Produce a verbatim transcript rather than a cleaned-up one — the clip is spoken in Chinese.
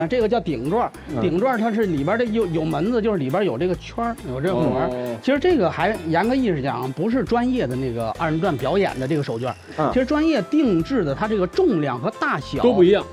啊，这个叫顶转，顶转它是里边的有有门子，就是里边有这个圈儿，有这个膜。哦、其实这个还严格意义上讲，不是专业的那个二人转表演的这个手绢，嗯、其实专业定制的，它这个重量和大小都不一样。